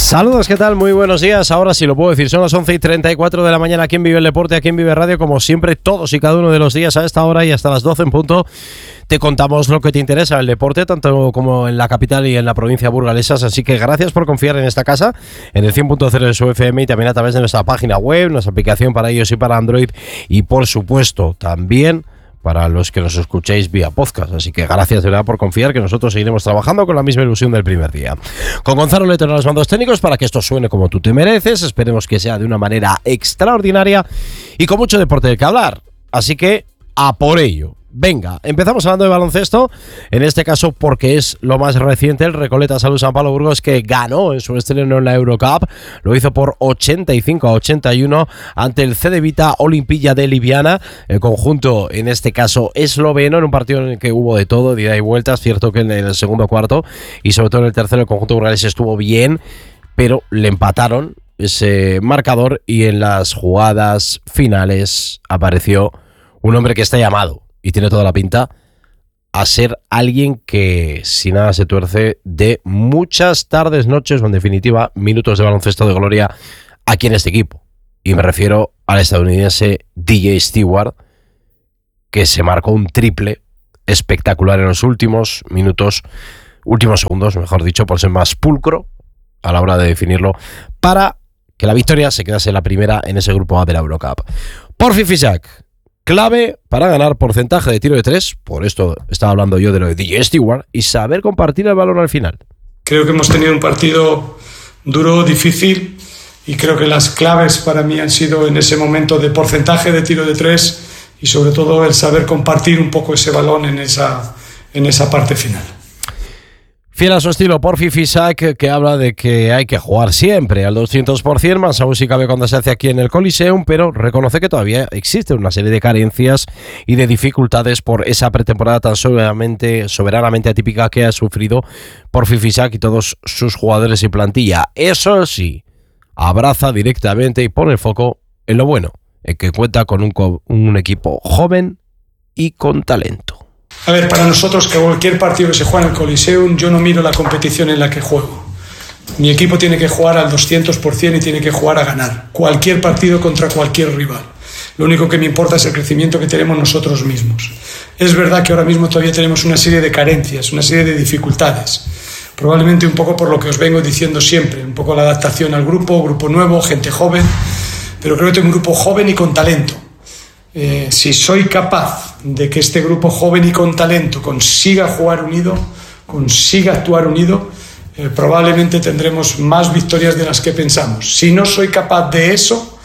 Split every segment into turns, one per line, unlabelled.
Saludos, ¿qué tal? Muy buenos días. Ahora sí lo puedo decir, son las 11:34 de la mañana aquí en Vive el Deporte, aquí en Vive Radio, como siempre, todos y cada uno de los días a esta hora y hasta las 12 en punto. Te contamos lo que te interesa el deporte, tanto como en la capital y en la provincia burgalesas. Así que gracias por confiar en esta casa, en el 100.0 de su FM y también a través de nuestra página web, nuestra aplicación para iOS y para Android y, por supuesto, también para los que nos escuchéis vía podcast. Así que gracias de verdad por confiar, que nosotros seguiremos trabajando con la misma ilusión del primer día. Con Gonzalo Leto en los mandos técnicos para que esto suene como tú te mereces. Esperemos que sea de una manera extraordinaria y con mucho deporte de que hablar. Así que a por ello. Venga, empezamos hablando de baloncesto, en este caso porque es lo más reciente, el Recoleta Salud San Pablo Burgos, que ganó en su estreno en la Eurocup, lo hizo por 85-81 ante el CD Vita Olimpija de Liviana, el conjunto en este caso esloveno, en un partido en el que hubo de todo, de ida y vuelta. Es cierto que en el segundo cuarto y sobre todo en el tercero el conjunto burgalés estuvo bien, pero le empataron ese marcador y en las jugadas finales apareció un hombre que está llamado y tiene toda la pinta a ser alguien que, si nada se tuerce, de muchas tardes, noches o en definitiva minutos de baloncesto de gloria aquí en este equipo. Y me refiero al estadounidense DJ Stewart, que se marcó un triple espectacular en los últimos segundos, mejor dicho, por ser más pulcro a la hora de definirlo, para que la victoria se quedase la primera en ese grupo A de la Eurocup. Porfi Fisac, clave para ganar porcentaje de tiro de tres, por esto estaba hablando yo de lo de DJ Stewart, y saber compartir el balón al final.
Creo que hemos tenido un partido duro, difícil, y creo que las claves para mí han sido en ese momento de porcentaje de tiro de tres y sobre todo el saber compartir un poco ese balón en esa parte final.
Fiel a su estilo, Porfi Fisac, que habla de que hay que jugar siempre al 200%, más aún si cabe cuando se hace aquí en el Coliseum, pero reconoce que todavía existe una serie de carencias y de dificultades por esa pretemporada tan soberanamente atípica que ha sufrido Porfi Fisac y todos sus jugadores y plantilla. Eso sí, abraza directamente y pone el foco en lo bueno, en que cuenta con un equipo joven y con talento.
A ver, para nosotros, que cualquier partido que se juega en el Coliseum, yo no miro la competición en la que juego. Mi equipo tiene que jugar al 200% y tiene que jugar a ganar. Cualquier partido contra cualquier rival. Lo único que me importa es el crecimiento que tenemos nosotros mismos. Es verdad que ahora mismo todavía tenemos una serie de carencias, una serie de dificultades. Probablemente un poco por lo que os vengo diciendo siempre, un poco la adaptación al grupo nuevo, gente joven, pero creo que tengo un grupo joven y con talento. Si soy capaz de que este grupo joven y con talento consiga jugar unido, consiga actuar unido, probablemente tendremos más victorias de las que pensamos. Si no soy capaz de eso,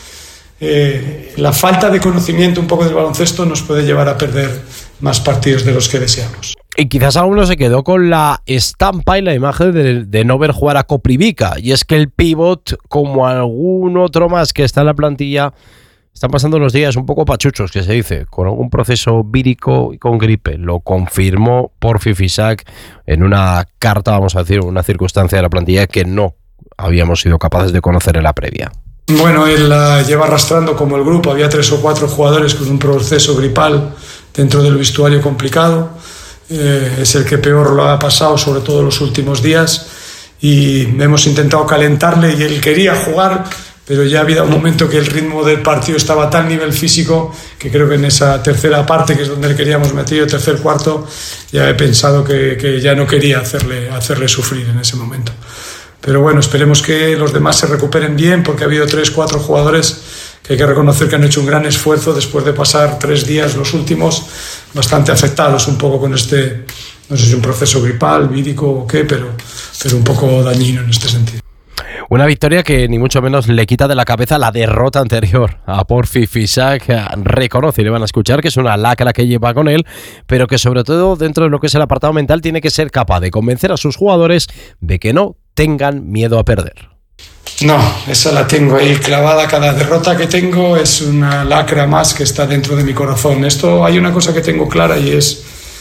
la falta de conocimiento un poco del baloncesto nos puede llevar a perder más partidos de los que deseamos.
Y quizás alguno se quedó con la estampa y la imagen de no ver jugar a Koprivica, y es que el pívot, como algún otro más que está en la plantilla, están pasando los días un poco pachuchos, que se dice, con algún proceso vírico y con gripe. Lo confirmó Porfi Fisac en una carta, vamos a decir, una circunstancia de la plantilla que no habíamos sido capaces de conocer en la previa.
Bueno, él lleva arrastrando como el grupo, había 3 o 4 jugadores con un proceso gripal dentro del vestuario complicado. Es el que peor lo ha pasado, sobre todo en los últimos días, y hemos intentado calentarle y él quería jugar, pero ya había un momento que el ritmo del partido estaba a tal nivel físico que creo que en esa tercera parte, que es donde le queríamos meter, tercer cuarto, ya he pensado que ya no quería hacerle sufrir en ese momento. Pero bueno, esperemos que los demás se recuperen bien, porque ha habido 3-4 jugadores que hay que reconocer que han hecho un gran esfuerzo después de pasar 3 días, los últimos, bastante afectados un poco con no sé si es un proceso gripal, vírico o qué, pero un poco dañino en este sentido.
Una victoria que ni mucho menos le quita de la cabeza la derrota anterior a Porfi Fisac. Reconoce, y le van a escuchar, que es una lacra que lleva con él, pero que sobre todo dentro de lo que es el apartado mental tiene que ser capaz de convencer a sus jugadores de que no tengan miedo a perder.
No, esa la tengo ahí clavada. Cada derrota que tengo es una lacra más que está dentro de mi corazón. Hay una cosa que tengo clara, y es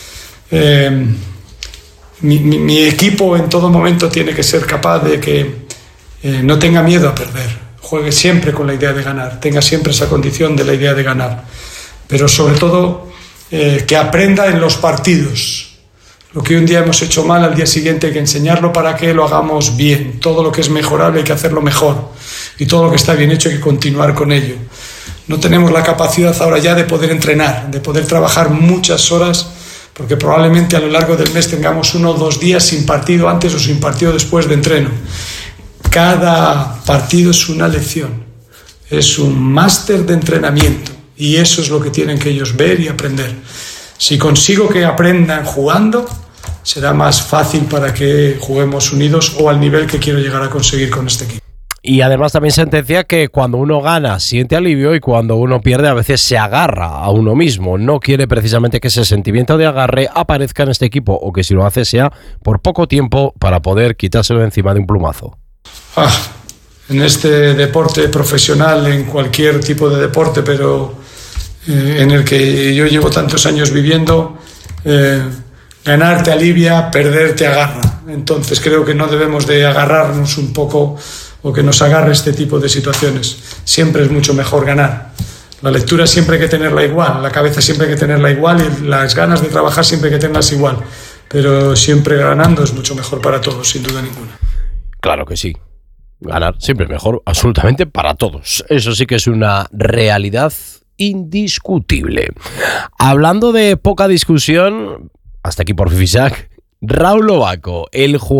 mi equipo en todo momento tiene que ser capaz de que no tenga miedo a perder, juegue siempre con la idea de ganar, tenga siempre esa condición de la idea de ganar, pero sobre todo que aprenda en los partidos Lo que un día hemos hecho mal, al día siguiente hay que enseñarlo para que lo hagamos bien. Todo lo que es mejorable hay que hacerlo mejor. Y todo lo que está bien hecho hay que continuar con ello. No tenemos la capacidad ahora ya de poder entrenar, de poder trabajar muchas horas, porque probablemente a lo largo del mes tengamos 1 o 2 días sin partido antes o sin partido después de entreno. Cada partido es una lección, es un máster de entrenamiento y eso es lo que tienen que ellos ver y aprender. Si consigo que aprendan jugando, será más fácil para que juguemos unidos o al nivel que quiero llegar a conseguir con este equipo.
Y además también sentencia que cuando uno gana siente alivio y cuando uno pierde a veces se agarra a uno mismo. No quiere precisamente que ese sentimiento de agarre aparezca en este equipo o que si lo hace sea por poco tiempo para poder quitárselo de encima de un plumazo.
En este deporte profesional, en cualquier tipo de deporte, pero en el que yo llevo tantos años viviendo, ganar te alivia, perder te agarra. Entonces creo que no debemos de agarrarnos un poco o que nos agarre este tipo de situaciones. Siempre es mucho mejor ganar. La lectura siempre hay que tenerla igual, la cabeza siempre hay que tenerla igual y las ganas de trabajar siempre hay que tenerlas igual. Pero siempre ganando es mucho mejor para todos, sin duda ninguna.
Claro que sí. Ganar siempre es mejor, absolutamente para todos. Eso sí que es una realidad indiscutible. Hablando de poca discusión, hasta aquí por Fisac, Raúl Lobaco, el jugador